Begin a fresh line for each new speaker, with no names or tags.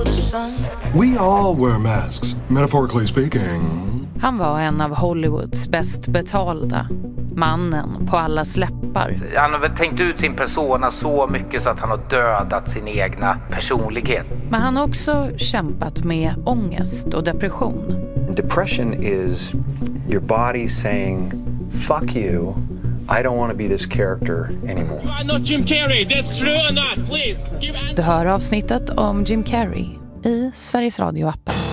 We all wear masks, metaphorically speaking.
Han var en av Hollywoods bäst betalda. Mannen på allas läppar.
Han har väl tänkt ut sin persona så mycket så att han har dödat sin egna personlighet.
Men han har också kämpat med ångest och depression.
Depression is your body saying, fuck you, I don't want to be this character anymore.
You are not Jim Carrey, that's true or not, please.
Du hör avsnittet om Jim Carrey i Sveriges Radio-appen.